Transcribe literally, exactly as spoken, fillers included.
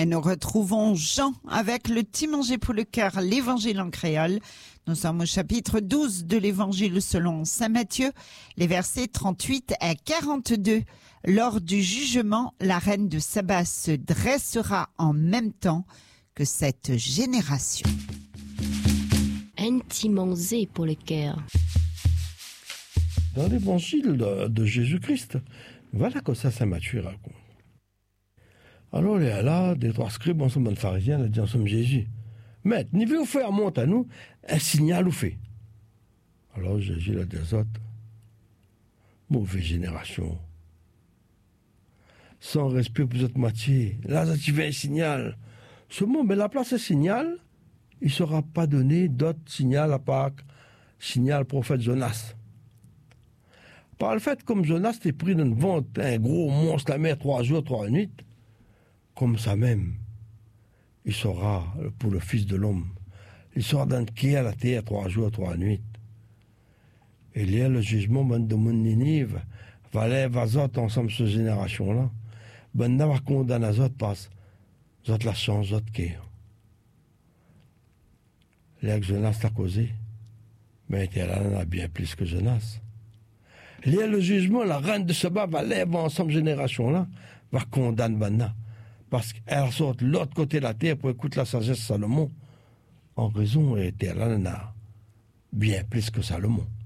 Et nous retrouvons Jean avec le petit manger pour le cœur, l'évangile en créole. Nous sommes au chapitre douze de l'évangile selon saint Matthieu, les versets trente-huit à quarante-deux. Lors du jugement, la reine de Saba se dressera en même temps que cette génération. Un petit manger pour le cœur. Dans l'évangile de, de Jésus-Christ, voilà que ça saint Matthieu raconte. Alors, il y a là, des trois scribes ensemble de pharisiens, ils disent ensemble Jésus. Maître, ni vous faire monter à nous un signal ou fait. Alors Jésus a dit aux autres, mauvaise génération. Sans respect pour votre moitié. Là, ça tu veux un signal. Ce mot, mais la place est signal, il ne sera pas donné d'autre signal à part signal prophète Jonas. Par le fait, comme Jonas t'est pris d'une vente, un gros monstre la mer trois jours, trois nuits, comme ça même, il sera pour le Fils de l'homme. Il sera dans le quai à la terre trois jours, trois nuits. Et là, le jugement ben, de mon Ninive va aller vazot ensemble cette génération-là. Ben, n'a pas condamné les autres parce que les autres la chance, les autres quai. Là, que Jonas l'a causé, mais il en a bien plus que Jonas. Là, le jugement, la reine de Saba va aller ensemble cette génération-là, va condamner Banna. Parce qu'elle sort de l'autre côté de la terre pour écouter la sagesse de Salomon. En raison, elle était là, bien plus que Salomon.